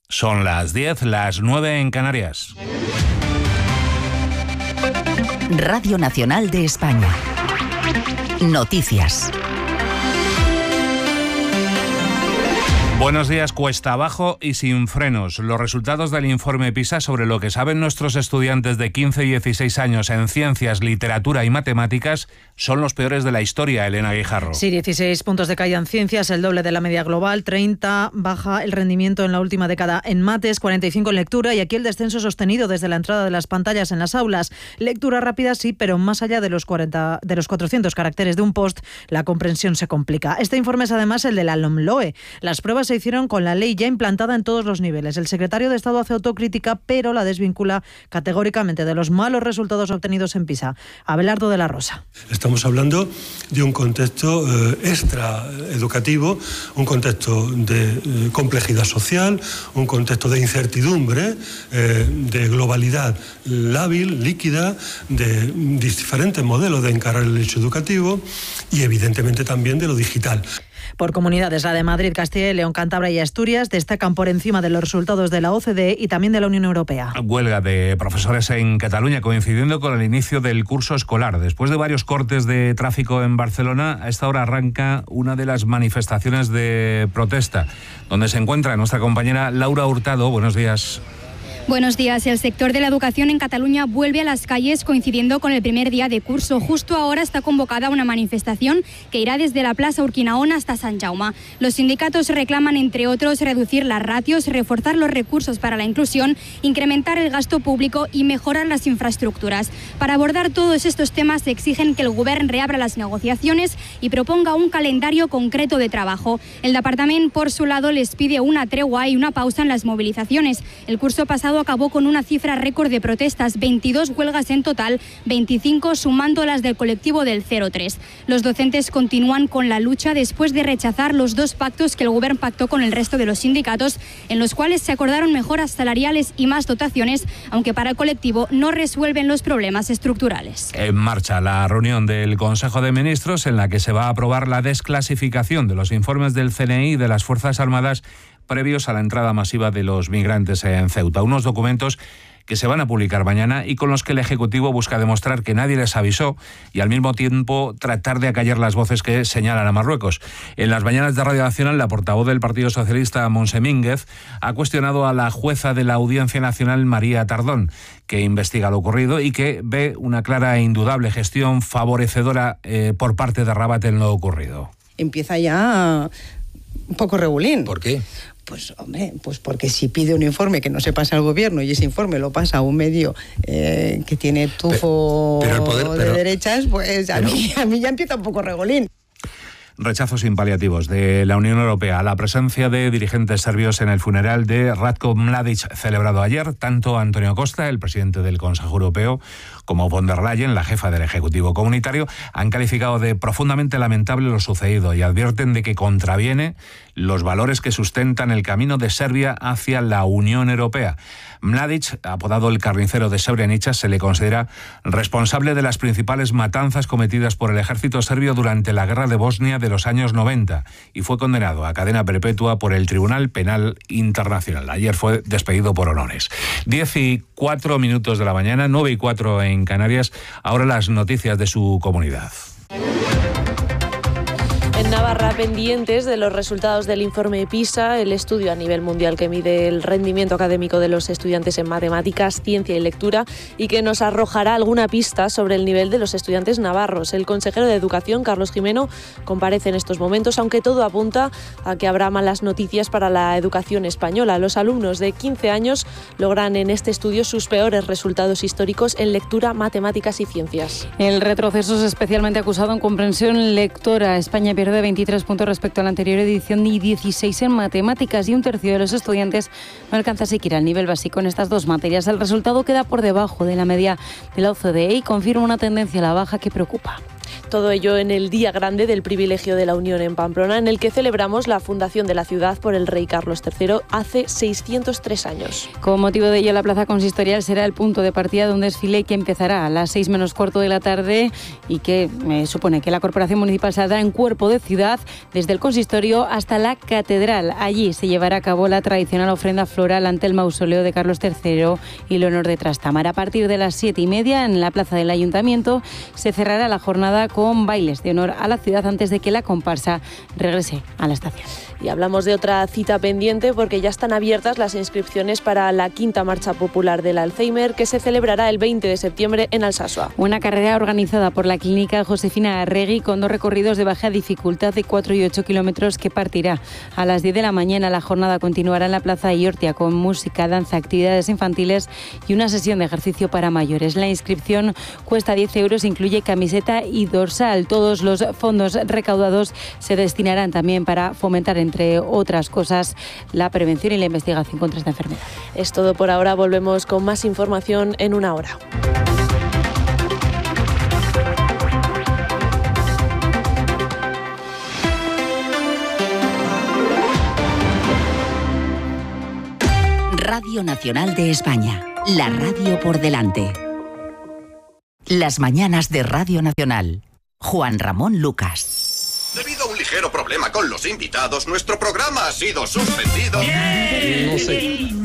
Son las 10, las 9 en Canarias. Radio Nacional de España. Noticias. Buenos días. Cuesta abajo y sin frenos. Los resultados del informe PISA sobre lo que saben nuestros estudiantes de 15 y 16 años en ciencias, literatura y matemáticas son los peores de la historia, Elena Guijarro. Sí, 16 puntos de caída en ciencias, el doble de la media global, 30 baja el rendimiento en la última década en mates, 45 en lectura y aquí el descenso sostenido desde la entrada de las pantallas en las aulas. Lectura rápida sí, pero más allá de los 400 caracteres de un post, la comprensión se complica. Este informe es además el de la LOMLOE. Las pruebas se hicieron con la ley ya implantada en todos los niveles. El secretario de Estado hace autocrítica, pero la desvincula categóricamente de los malos resultados obtenidos en PISA. Abelardo de la Rosa. Estamos hablando de un contexto extraeducativo, un contexto de complejidad social, un contexto de incertidumbre, de globalidad lábil, líquida, de diferentes modelos de encarar el hecho educativo y evidentemente también de lo digital. Por comunidades, la de Madrid, Castilla y León, Cantabria y Asturias destacan por encima de los resultados de la OCDE y también de la Unión Europea. Huelga de profesores en Cataluña coincidiendo con el inicio del curso escolar. Después de varios cortes de tráfico en Barcelona, a esta hora arranca una de las manifestaciones de protesta, donde se encuentra nuestra compañera Laura Hurtado. Buenos días. Buenos días. El sector de la educación en Cataluña vuelve a las calles coincidiendo con el primer día de curso. Justo ahora está convocada una manifestación que irá desde la Plaza Urquinaona hasta Sant Jaume. Los sindicatos reclaman, entre otros, reducir las ratios, reforzar los recursos para la inclusión, incrementar el gasto público y mejorar las infraestructuras. Para abordar todos estos temas se exigen que el Govern reabra las negociaciones y proponga un calendario concreto de trabajo. El Departament, por su lado, les pide una tregua y una pausa en las movilizaciones. El curso pasado acabó con una cifra récord de protestas, 22 huelgas en total, 25 sumando las del colectivo del 03. Los docentes continúan con la lucha después de rechazar los dos pactos que el Govern pactó con el resto de los sindicatos, en los cuales se acordaron mejoras salariales y más dotaciones, aunque para el colectivo no resuelven los problemas estructurales. En marcha la reunión del Consejo de Ministros en la que se va a aprobar la desclasificación de los informes del CNI y de las Fuerzas Armadas previos a la entrada masiva de los migrantes en Ceuta. Unos documentos que se van a publicar mañana y con los que el Ejecutivo busca demostrar que nadie les avisó y al mismo tiempo tratar de acallar las voces que señalan a Marruecos. En las mañanas de Radio Nacional, la portavoz del Partido Socialista, Montse Mínguez, ha cuestionado a la jueza de la Audiencia Nacional, María Tardón, que investiga lo ocurrido y que ve una clara e indudable gestión favorecedora por parte de Rabat en lo ocurrido. Empieza ya un poco regulín. ¿Por qué? Pues hombre, pues porque si pide un informe que no se pasa al gobierno y ese informe lo pasa a un medio que tiene tufo de derechas, pues a mí ya empieza un poco regolín. Rechazos sin paliativos de la Unión Europea a la presencia de dirigentes serbios en el funeral de Ratko Mladic celebrado ayer. Tanto Antonio Costa, el presidente del Consejo Europeo, como von der Leyen, la jefa del Ejecutivo Comunitario, han calificado de profundamente lamentable lo sucedido y advierten de que contraviene los valores que sustentan el camino de Serbia hacia la Unión Europea. Mladic, apodado el carnicero de Srebrenica, se le considera responsable de las principales matanzas cometidas por el ejército serbio durante la guerra de Bosnia de los años 90 y fue condenado a cadena perpetua por el Tribunal Penal Internacional. Ayer fue despedido por honores. 10:04 de la mañana, 9:04 en Canarias. Ahora las noticias de su comunidad. En Navarra, pendientes de los resultados del informe PISA, el estudio a nivel mundial que mide el rendimiento académico de los estudiantes en matemáticas, ciencia y lectura, y que nos arrojará alguna pista sobre el nivel de los estudiantes navarros. El consejero de Educación, Carlos Gimeno, comparece en estos momentos, aunque todo apunta a que habrá malas noticias para la educación española. Los alumnos de 15 años logran en este estudio sus peores resultados históricos en lectura, matemáticas y ciencias. El retroceso es especialmente acusado en comprensión lectora. España pierde 23 puntos respecto a la anterior edición y 16 en matemáticas, y un tercio de los estudiantes no alcanza siquiera el nivel básico en estas dos materias. El resultado queda por debajo de la media de la OCDE y confirma una tendencia a la baja que preocupa. Todo ello en el Día Grande del Privilegio de la Unión en Pamplona, en el que celebramos la fundación de la ciudad por el rey Carlos III hace 603 años. Con motivo de ello, la plaza consistorial será el punto de partida de un desfile que empezará a las 6:15 de la tarde y que supone que la Corporación Municipal saldrá en cuerpo de ciudad desde el consistorio hasta la catedral. Allí se llevará a cabo la tradicional ofrenda floral ante el mausoleo de Carlos III y Leonor de Trastámara. A partir de las 7:30 en la plaza del Ayuntamiento se cerrará la jornada con bailes de honor a la ciudad antes de que la comparsa regrese a la estación. Y hablamos de otra cita pendiente porque ya están abiertas las inscripciones para la 5ª Marcha Popular del Alzheimer, que se celebrará el 20 de septiembre en Alsasua. Una carrera organizada por la Clínica Josefina Arregui con 2 recorridos de baja dificultad de 4 y 8 kilómetros que partirá a las 10 de la mañana. La jornada continuará en la Plaza Iortia con música, danza, actividades infantiles y una sesión de ejercicio para mayores. La inscripción cuesta 10 euros, incluye camiseta y dorsal. Todos los fondos recaudados se destinarán también para fomentar, entre otras cosas, la prevención y la investigación contra esta enfermedad. Es todo por ahora. Volvemos con más información en una hora. Radio Nacional de España, la radio por delante. Las mañanas de Radio Nacional. Juan Ramón Lucas. Debido a un ligero problema con los invitados, nuestro programa ha sido suspendido. No sé.